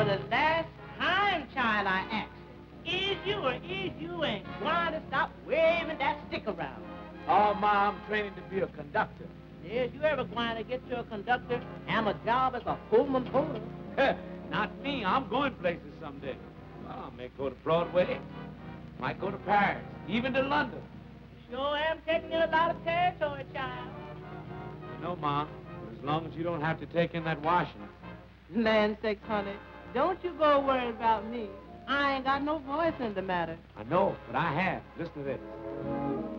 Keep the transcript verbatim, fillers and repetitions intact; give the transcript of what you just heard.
For the last time, child, I ask you, is you or is you ain't going to stop waving that stick around? Oh, Ma, I'm training to be a conductor. Is you ever going to get to a conductor and a job as a Pullman porter? Not me. I'm going places someday. Well, I may go to Broadway. Might go to Paris, even to London. Sure am taking in a lot of territory, child. No, Ma, as long as you don't have to take in that washing. Land sakes, honey, don't you go worry about me. I ain't got no voice in the matter. I know, but I have. Listen to this.